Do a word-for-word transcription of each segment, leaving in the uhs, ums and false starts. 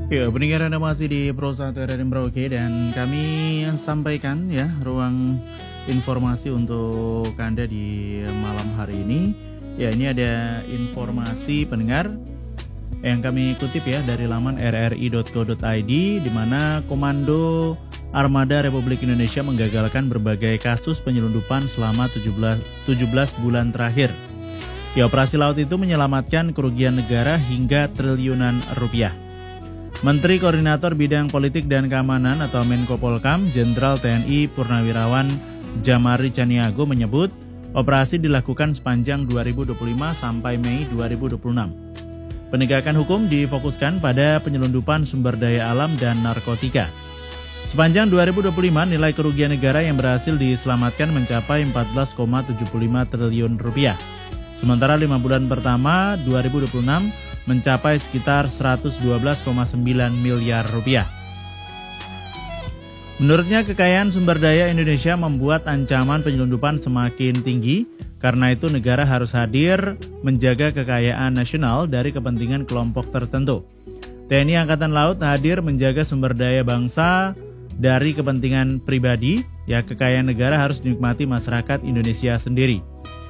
Ya, pendengar Anda masih di Pro satu R R I Merauke dan kami sampaikan ya ruang informasi untuk Anda di malam hari ini. Ya, ini ada informasi pendengar yang kami kutip ya dari laman r r i dot co dot i d di mana Komando Armada Republik Indonesia menggagalkan berbagai kasus penyelundupan selama tujuh belas, tujuh belas bulan terakhir. Ya, operasi laut itu menyelamatkan kerugian negara hingga triliunan rupiah. Menteri Koordinator Bidang Politik dan Keamanan atau Menko Polkam, Jenderal T N I Purnawirawan Jamari Caniago menyebut operasi dilakukan sepanjang dua ribu dua puluh lima sampai Mei dua ribu dua puluh enam. Penegakan hukum difokuskan pada penyelundupan sumber daya alam dan narkotika. Sepanjang dua ribu dua puluh lima, nilai kerugian negara yang berhasil diselamatkan mencapai empat belas koma tujuh lima triliun rupiah. Sementara lima bulan pertama dua ribu dua puluh enam mencapai sekitar seratus dua belas koma sembilan miliar rupiah. Menurutnya, kekayaan sumber daya Indonesia membuat ancaman penyelundupan semakin tinggi. Karena itu negara harus hadir menjaga kekayaan nasional dari kepentingan kelompok tertentu. T N I Angkatan Laut hadir menjaga sumber daya bangsa dari kepentingan pribadi. Ya, kekayaan negara harus dinikmati masyarakat Indonesia sendiri.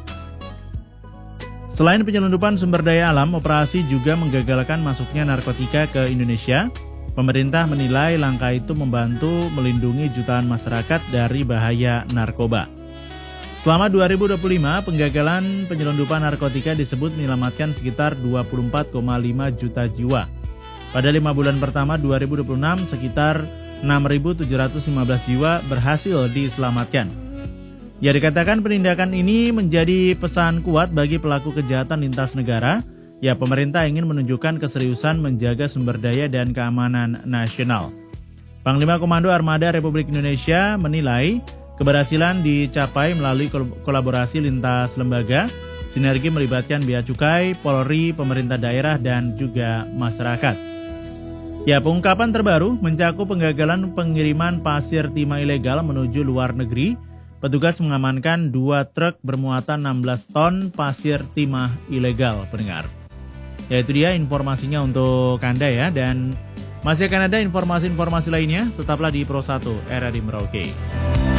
Selain penyelundupan sumber daya alam, operasi juga menggagalkan masuknya narkotika ke Indonesia. Pemerintah menilai langkah itu membantu melindungi jutaan masyarakat dari bahaya narkoba. Selama dua ribu dua puluh lima, penggagalan penyelundupan narkotika disebut menyelamatkan sekitar dua puluh empat koma lima juta jiwa. Pada lima bulan pertama dua ribu dua puluh enam, sekitar enam ribu tujuh ratus lima belas jiwa berhasil diselamatkan. Ya, dikatakan penindakan ini menjadi pesan kuat bagi pelaku kejahatan lintas negara. Ya, pemerintah ingin menunjukkan keseriusan menjaga sumber daya dan keamanan nasional. Panglima Komando Armada Republik Indonesia menilai keberhasilan dicapai melalui kolaborasi lintas lembaga, sinergi melibatkan Bea Cukai, Polri, pemerintah daerah, dan juga masyarakat. Ya, pengungkapan terbaru mencakup penggagalan pengiriman pasir timah ilegal menuju luar negeri. Petugas mengamankan dua truk bermuatan enam belas ton pasir timah ilegal, pendengar. Ya, itu dia informasinya untuk Anda ya, dan masih akan ada informasi-informasi lainnya. Tetaplah di Pro satu R R I Merauke.